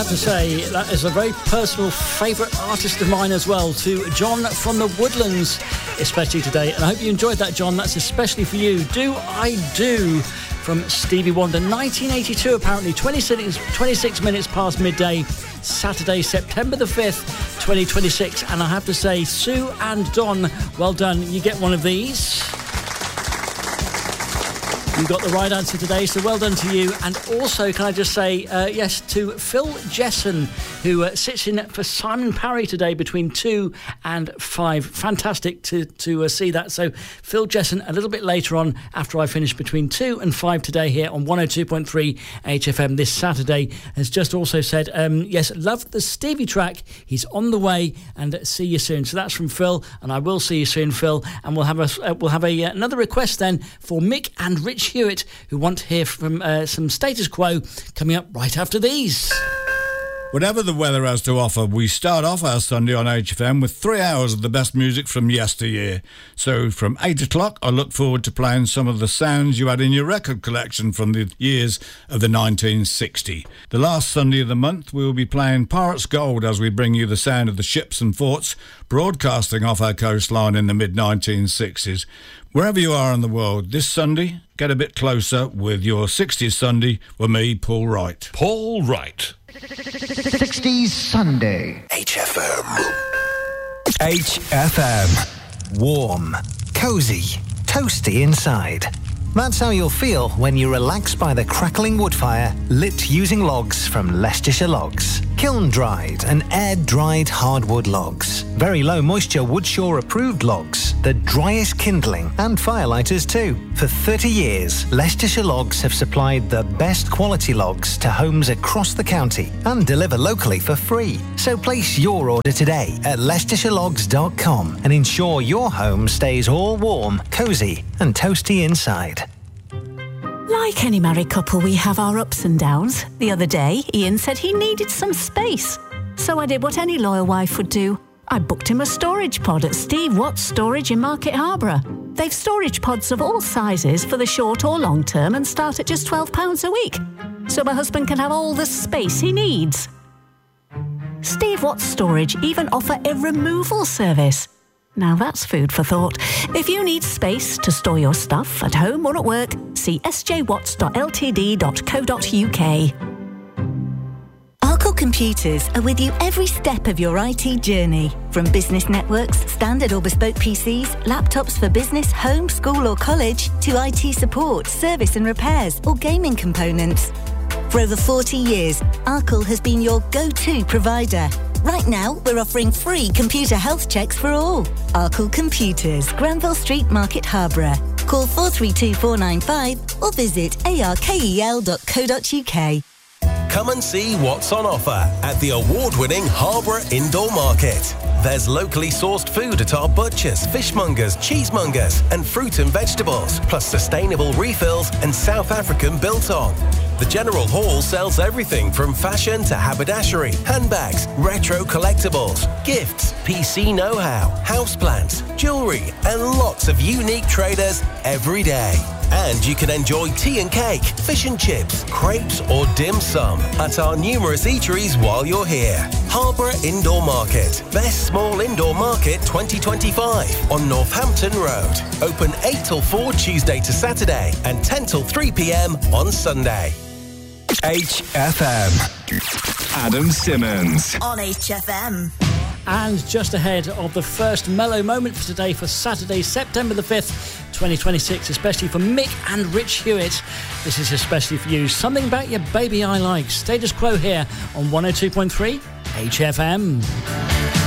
have to say, that is a very personal favourite artist of mine as well, to John from the Woodlands, especially today. And I hope you enjoyed that, John. That's especially for you. Do I Do from Stevie Wonder. 1982, apparently. 26 minutes past midday, Saturday, September the 5th, 2026. And I have to say, Sue and Don, well done. You get one of these. You got the right answer today, so well done to you. And also, can I just say yes to Phil Jesson, who sits in for Simon Parry today between 2 and 5. Fantastic to see that. So Phil Jesson a little bit later on after I finish between 2 and 5 today here on 102.3 HFM this Saturday has just also said, yes, love the Stevie track. He's on the way and see you soon. So that's from Phil, and I will see you soon, Phil. And we'll have another request then for Mick and Rich Hewitt, who want to hear from some Status Quo coming up right after these. Whatever the weather has to offer, we start off our Sunday on HFM with 3 hours of the best music from yesteryear. So from 8 o'clock, I look forward to playing some of the sounds you had in your record collection from the years of the 1960. The last Sunday of the month, we will be playing Pirates Gold as we bring you the sound of the ships and forts broadcasting off our coastline in the mid-1960s. Wherever you are in the world, this Sunday, get a bit closer with your 60s Sunday with me, Paul Wright. Paul Wright. 60s Sunday. HFM. HFM. Warm, cosy, toasty inside. That's how you'll feel when you relax by the crackling wood fire lit using logs from Leicestershire Logs. Kiln-dried and air-dried hardwood logs. Very low moisture Woodshaw approved logs. The driest kindling and firelighters too. For 30 years, Leicestershire Logs have supplied the best quality logs to homes across the county and deliver locally for free. So place your order today at LeicestershireLogs.com and ensure your home stays all warm, cosy and toasty inside. Like any married couple, we have our ups and downs. The other day, Ian said he needed some space. So I did what any loyal wife would do. I booked him a storage pod at Steve Watts Storage in Market Harborough. They've storage pods of all sizes for the short or long term and start at just £12 a week. So my husband can have all the space he needs. Steve Watts Storage even offer a removal service. Now that's food for thought. If you need space to store your stuff at home or at work, see sjwatts.ltd.co.uk. Arcall Computers are with you every step of your IT journey. From business networks, standard or bespoke PCs, laptops for business, home, school or college, to IT support, service and repairs or gaming components. For over 40 years, Arcall has been your go-to provider. Right now, we're offering free computer health checks for all. Arcall Computers, Granville Street, Market Harborough. Call 432495 or visit arkel.co.uk. Come and see what's on offer at the award-winning Harborough Indoor Market. There's locally sourced food at our butchers, fishmongers, cheesemongers and fruit and vegetables, plus sustainable refills and South African biltong. The General Hall sells everything from fashion to haberdashery, handbags, retro collectibles, gifts, PC know-how, houseplants, jewellery and lots of unique traders every day. And you can enjoy tea and cake, fish and chips, crepes or dim sum at our numerous eateries while you're here. Harborough Indoor Market. Best Small Indoor Market 2025 on Northampton Road. Open 8 till 4 Tuesday to Saturday and 10 till 3 p.m. on Sunday. HFM. Adam Simmons. On HFM. And just ahead of the first mellow moment for today, for Saturday, September the 5th, 2026, especially for Mick and Rich Hewitt. This is especially for you. Something About Your Baby I Like. Status Quo here on 102.3 HFM.